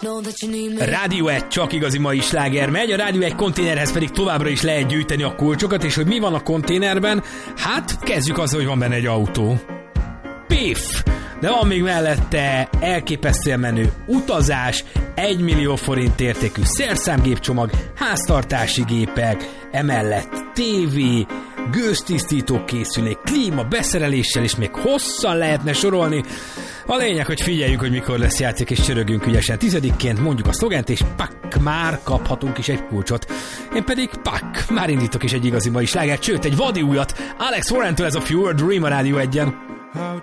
Rádió 1 csak igazi mai sláger megy, a Rádió 1 konténerhez pedig továbbra is lehet gyűjteni a kulcsokat, és hogy mi van a konténerben? Hát kezdjük azzal, hogy van benne egy autó. Piff! De van még mellette elképesztően menő utazás, 1 millió forint értékű szerszámgépcsomag, háztartási gépek, emellett tévé, gőztisztító készülék, klíma, beszereléssel, és még hosszan lehetne sorolni. A lényeg, hogy figyeljünk, hogy mikor lesz játék, és csörögünk ügyesen. 10-ként mondjuk a szlogent, és pak, már kaphatunk is egy kulcsot. Én pedig pak, már indítok is egy igazi mai slágert, sőt egy vadi újat. Alex Warrentől ez a Fewer Dream a Rádió 1-en.